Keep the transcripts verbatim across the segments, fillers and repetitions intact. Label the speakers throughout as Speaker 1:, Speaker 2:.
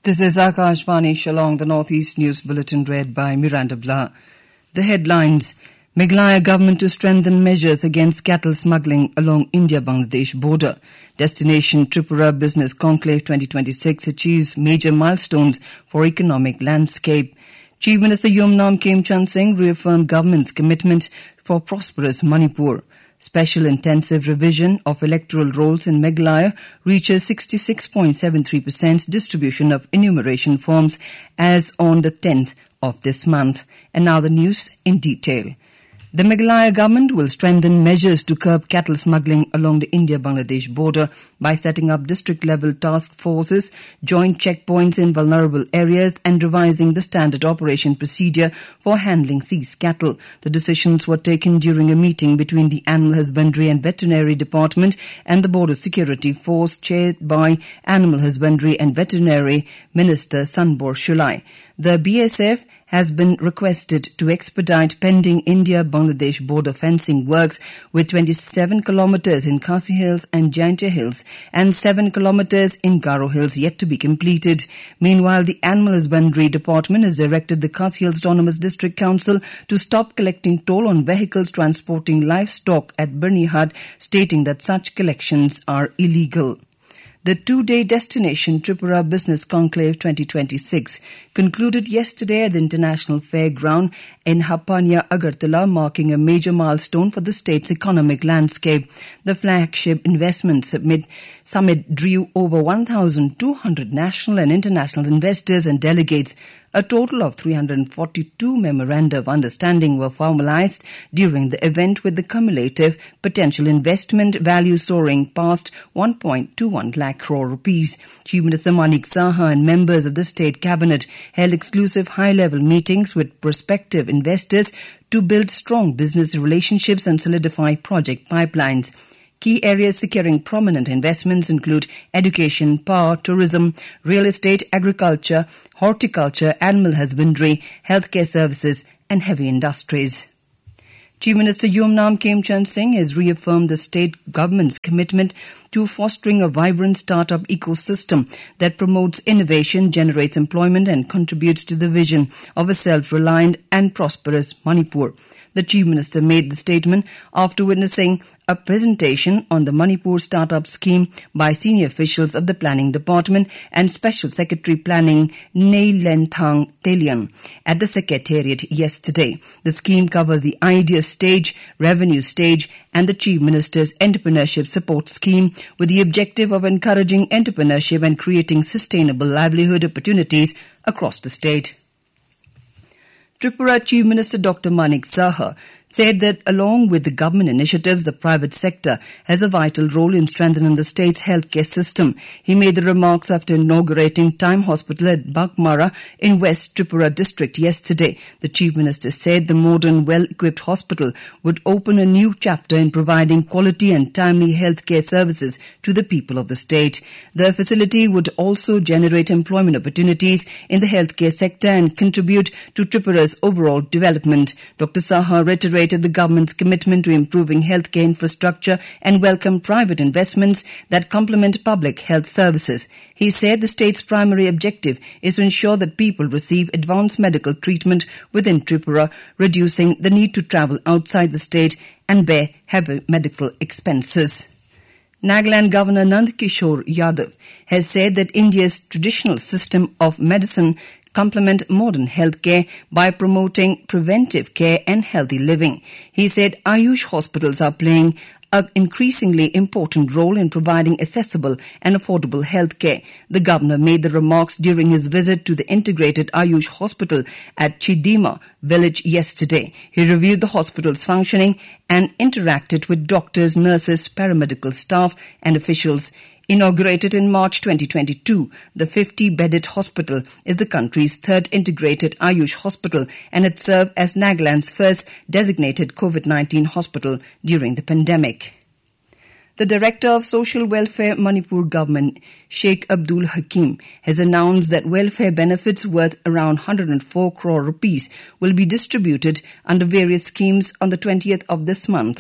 Speaker 1: This is Akashvani Shillong, the Northeast News Bulletin read by Miranda Blah. The headlines: Meghalaya government to strengthen measures against cattle smuggling along India-Bangladesh border. Destination Tripura Business Conclave twenty twenty-six achieves major milestones for economic landscape. Chief Minister Yumnam Khemchand Singh reaffirmed government's commitment for prosperous Manipur. Special intensive revision of electoral rolls in Meghalaya reaches sixty-six point seven three percent distribution of enumeration forms as on the tenth of this month. And now the news in detail. The Meghalaya government will strengthen measures to curb cattle smuggling along the India-Bangladesh border by setting up district-level task forces, joint checkpoints in vulnerable areas and revising the standard operation procedure for handling seized cattle. The decisions were taken during a meeting between the Animal Husbandry and Veterinary Department and the Border Security Force chaired by Animal Husbandry and Veterinary Minister Sanbor Shulai. The B S F has been requested to expedite pending India-Bangladesh border fencing works with twenty-seven kilometres in Khasi Hills and Jaintia Hills and seven kilometres in Garo Hills yet to be completed. Meanwhile, the Animal Husbandry Department has directed the Khasi Hills Autonomous District Council to stop collecting toll on vehicles transporting livestock at Birnihad, stating that such collections are illegal. The two-day destination Tripura Business Conclave twenty twenty-six concluded yesterday at the International Fairground in Hapania, Agartala, marking a major milestone for the state's economic landscape. The flagship investment summit, summit drew over one thousand two hundred national and international investors and delegates. A total of three hundred forty-two memoranda of understanding were formalized during the event, with the cumulative potential investment value soaring past one point two one lakh crore rupees. Chief Minister Manik Saha and members of the state cabinet held exclusive high-level meetings with prospective investors to build strong business relationships and solidify project pipelines. Key areas securing prominent investments include education, power, tourism, real estate, agriculture, horticulture, animal husbandry, healthcare services and heavy industries. Chief Minister Yumnam Khemchand Singh has reaffirmed the state government's commitment to fostering a vibrant startup ecosystem that promotes innovation, generates employment and contributes to the vision of a self-reliant and prosperous Manipur. The Chief Minister made the statement after witnessing a presentation on the Manipur Startup Scheme by senior officials of the Planning Department and Special Secretary Planning Nei Lenthang Telian at the Secretariat yesterday. The scheme covers the idea stage, revenue stage and the Chief Minister's Entrepreneurship Support Scheme with the objective of encouraging entrepreneurship and creating sustainable livelihood opportunities across the state. Tripura Chief Minister Doctor Manik Saha said that along with the government initiatives, the private sector has a vital role in strengthening the state's healthcare system. He made the remarks after inaugurating Time Hospital at Bakmara in West Tripura district yesterday. The Chief Minister said the modern, well-equipped hospital would open a new chapter in providing quality and timely healthcare services to the people of the state. The facility would also generate employment opportunities in the healthcare sector and contribute to Tripura's overall development. Doctor Saha reiterated the government's commitment to improving healthcare infrastructure and welcome private investments that complement public health services. He said the state's primary objective is to ensure that people receive advanced medical treatment within Tripura, reducing the need to travel outside the state and bear heavy medical expenses. Nagaland Governor Nand Kishore Yadav has said that India's traditional system of medicine complement modern healthcare by promoting preventive care and healthy living. He said Ayush hospitals are playing an increasingly important role in providing accessible and affordable healthcare. The governor made the remarks during his visit to the integrated Ayush hospital at Chidima village yesterday. He reviewed the hospital's functioning and interacted with doctors, nurses, paramedical staff and officials. Inaugurated in March twenty twenty-two, the fifty-bedded hospital is the country's third integrated Ayush hospital and it served as Nagaland's first designated COVID nineteen hospital during the pandemic. The Director of Social Welfare Manipur Government, Sheikh Abdul Hakim, has announced that welfare benefits worth around one hundred four crore rupees will be distributed under various schemes on the twentieth of this month.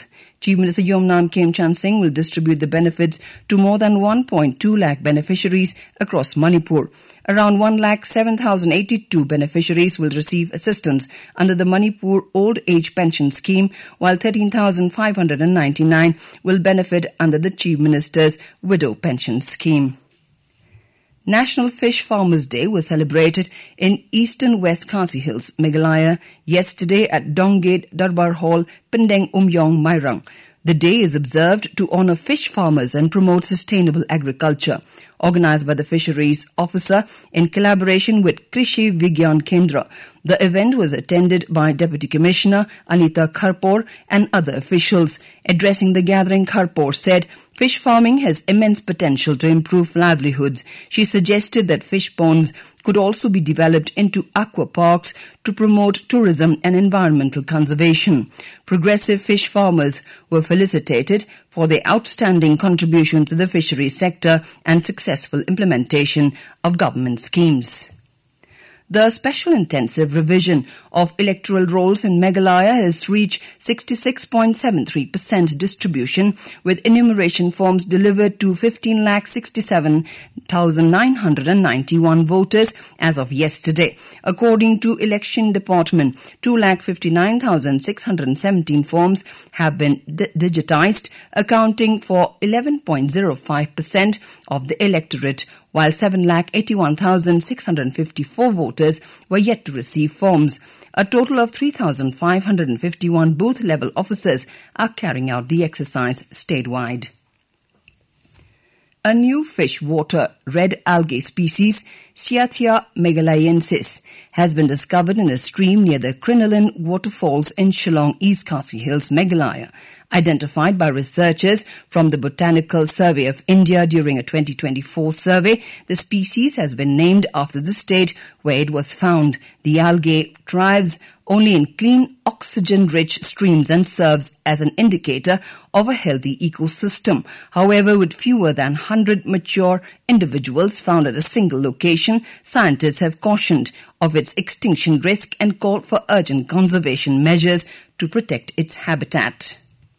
Speaker 1: Chief Minister Yomnam Khemchand Singh will distribute the benefits to more than one point two lakh beneficiaries across Manipur. Around one lakh seven thousand eighty-two beneficiaries will receive assistance under the Manipur Old Age Pension Scheme, while thirteen thousand five hundred ninety-nine will benefit under the Chief Minister's Widow Pension Scheme. National Fish Farmers Day was celebrated in eastern West Khasi Hills, Meghalaya, yesterday at Donggate Darbar Hall, Pendeng Umyong, Mairang. The day is observed to honour fish farmers and promote sustainable agriculture. Organised by the Fisheries Officer in collaboration with Krishi Vigyan Kendra, the event was attended by Deputy Commissioner Anita Kharpur and other officials. Addressing the gathering, Kharpur said fish farming has immense potential to improve livelihoods. She suggested that fish ponds could also be developed into aqua parks to promote tourism and environmental conservation. Progressive fish farmers were felicitated for their outstanding contribution to the fisheries sector and successful implementation of government schemes. The special intensive revision of electoral rolls in Meghalaya has reached sixty-six point seven three percent distribution, with enumeration forms delivered to fifteen lakh sixty-seven thousand nine hundred ninety-one voters as of yesterday. According to Election Department, two lakh fifty-nine thousand six hundred seventeen forms have been d- digitized, accounting for eleven point zero five percent of the electorate, while seven lakh eighty-one thousand six hundred fifty-four voters were yet to receive forms. A total of three thousand five hundred fifty-one booth-level officers are carrying out the exercise statewide. A new fish water red algae species, Cyathea meghalayensis, has been discovered in a stream near the Crinoline waterfalls in Shillong, East Khasi Hills, Meghalaya. Identified by researchers from the Botanical Survey of India during a twenty twenty-four survey, the species has been named after the state where it was found. The algae thrives only in clean, oxygen-rich streams and serves as an indicator of a healthy ecosystem. However, with fewer than one hundred mature individuals found at a single location, scientists have cautioned of its extinction risk and called for urgent conservation measures to protect its habitat.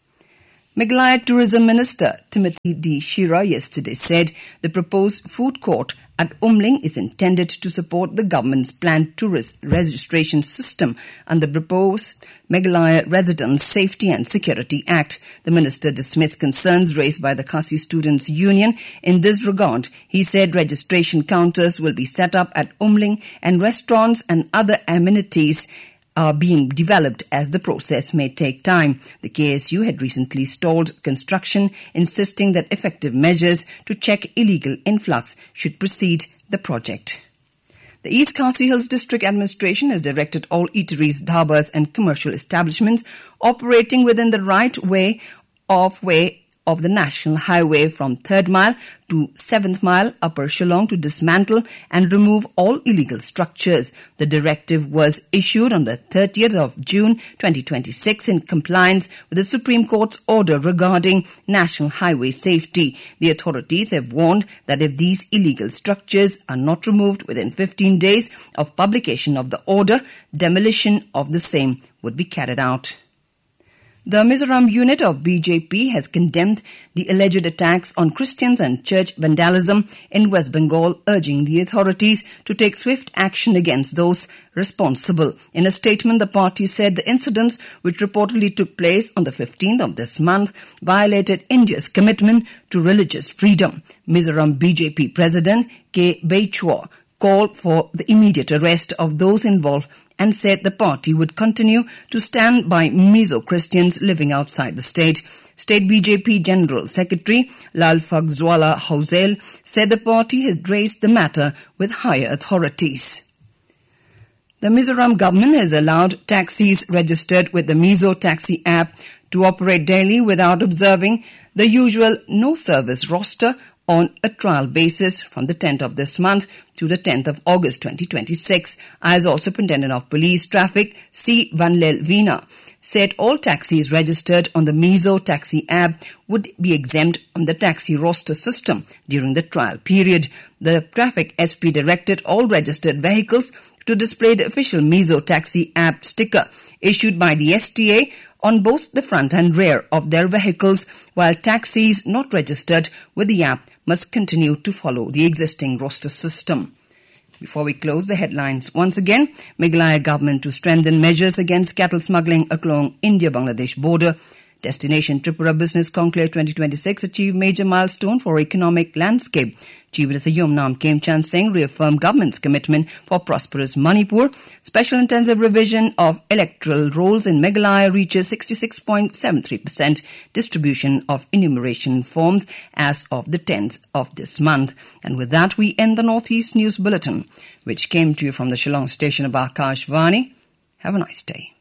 Speaker 1: Meghalaya Tourism Minister Timothy D. Shira yesterday said the proposed food court at Umling is intended to support the government's planned tourist registration system and the proposed Meghalaya Residents Safety and Security Act. The minister dismissed concerns raised by the Khasi Students' Union in this regard. He said registration counters will be set up at Umling and restaurants and other amenities are being developed as the process may take time. The K S U had recently stalled construction, insisting that effective measures to check illegal influx should precede the project. The East Khasi Hills District Administration has directed all eateries, dhabas and commercial establishments operating within the right way of way of the National Highway from third Mile to seventh Mile, Upper Shillong, to dismantle and remove all illegal structures. The directive was issued on the thirtieth of June twenty twenty-six in compliance with the Supreme Court's order regarding national highway safety. The authorities have warned that if these illegal structures are not removed within fifteen days of publication of the order, demolition of the same would be carried out. The Mizoram unit of B J P has condemned the alleged attacks on Christians and church vandalism in West Bengal, urging the authorities to take swift action against those responsible. In a statement, the party said the incidents, which reportedly took place on the fifteenth of this month, violated India's commitment to religious freedom. Mizoram B J P President K. Baichua called for the immediate arrest of those involved and said the party would continue to stand by Mizo Christians living outside the state. State B J P General Secretary Lal Fagzwala Hauzel said the party had raised the matter with higher authorities. The Mizoram government has allowed taxis registered with the Mizo Taxi app to operate daily without observing the usual no-service roster on a trial basis from the tenth of this month to the tenth of August twenty twenty-six. As also Superintendent of Police Traffic C. Vanlel Veena said all taxis registered on the Mizo Taxi app would be exempt from the taxi roster system during the trial period. The Traffic S P directed all registered vehicles to display the official Mizo Taxi app sticker issued by the S T A on both the front and rear of their vehicles, while taxis not registered with the app must continue to follow the existing roster system. Before we close the headlines, once again, Meghalaya government to strengthen measures against cattle smuggling along India-Bangladesh border. Destination Tripura Business Conclave twenty twenty-six achieved major milestone for economic landscape. Chief Minister Yumnam Khemchand Singh reaffirmed government's commitment for prosperous Manipur. Special intensive revision of electoral rolls in Meghalaya reaches sixty-six point seven three percent distribution of enumeration forms as of the tenth of this month. And with that, we end the Northeast News Bulletin, which came to you from the Shillong station of Akashvani. Have a nice day.